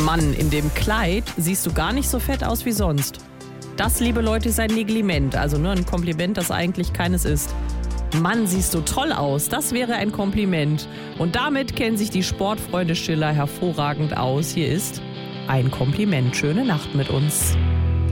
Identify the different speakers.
Speaker 1: Mann, in dem Kleid siehst du gar nicht so fett aus wie sonst. Das, liebe Leute, ist ein Negliment, also nur ein Kompliment, das eigentlich keines ist. Mann, siehst du toll aus, das wäre ein Kompliment. Und damit kennen sich die Sportfreunde Schiller hervorragend aus. Hier ist ein Kompliment. Schöne Nacht mit uns.